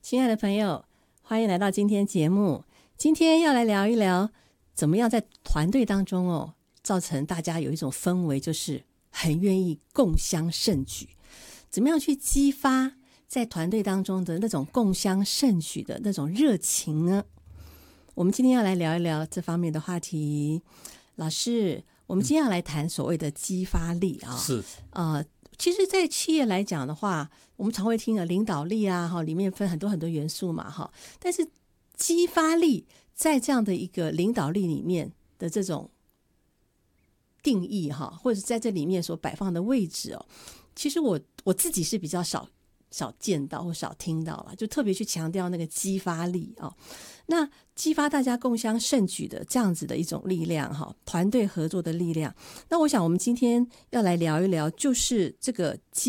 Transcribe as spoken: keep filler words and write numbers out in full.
亲爱的朋友，欢迎来到今天节目。今天要来聊一聊怎么样在团队当中哦，造成大家有一种氛围，就是很愿意共襄盛举。怎么样去激发在团队当中的那种共襄盛举的那种热情呢？我们今天要来聊一聊这方面的话题。老师，我们今天要来谈所谓的激发力啊、哦。 是， 呃，其实在企业来讲的话，我们常会听的领导力啊，里面分很多很多元素嘛，哈。但是激发力在这样的一个领导力里面的这种定义哈，或者在这里面所摆放的位置哦，其实我我自己是比较少少见到或少听到了，就特别去强调那个激发力啊、哦。那激发大家共襄盛举的这样子的一种力量哈，团队合作的力量。那我想我们今天要来聊一聊，就是这个激